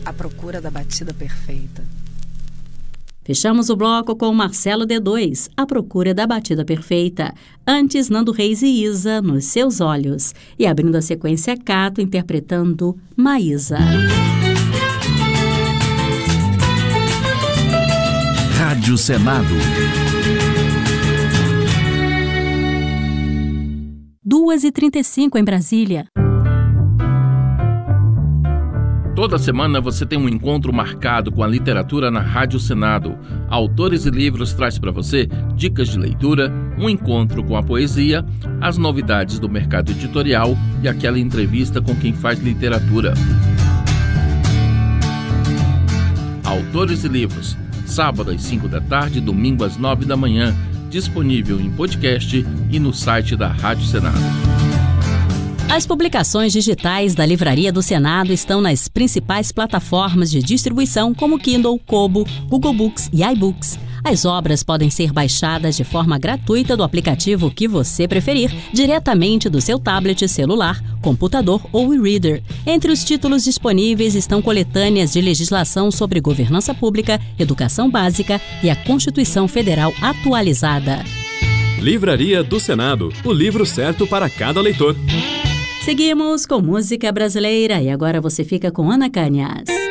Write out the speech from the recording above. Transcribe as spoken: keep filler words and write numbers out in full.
À procura da batida perfeita. Fechamos o bloco com Marcelo D dois, A Procura da Batida Perfeita. Antes, Nando Reis e Isa, Nos Seus Olhos. E abrindo a sequência, Cato interpretando Maísa. Rádio Senado. duas e trinta e cinco em Brasília. Toda semana você tem um encontro marcado com a literatura na Rádio Senado. Autores e Livros traz para você dicas de leitura, um encontro com a poesia, as novidades do mercado editorial e aquela entrevista com quem faz literatura. Autores e Livros, sábado às cinco da tarde, domingo às nove da manhã, disponível em podcast e no site da Rádio Senado. As publicações digitais da Livraria do Senado estão nas principais plataformas de distribuição como Kindle, Kobo, Google Books e iBooks. As obras podem ser baixadas de forma gratuita do aplicativo que você preferir, diretamente do seu tablet, celular, computador ou e-reader. Entre os títulos disponíveis estão coletâneas de legislação sobre governança pública, educação básica e a Constituição Federal atualizada. Livraria do Senado, o livro certo para cada leitor. Seguimos com música brasileira e agora você fica com Ana Canhas.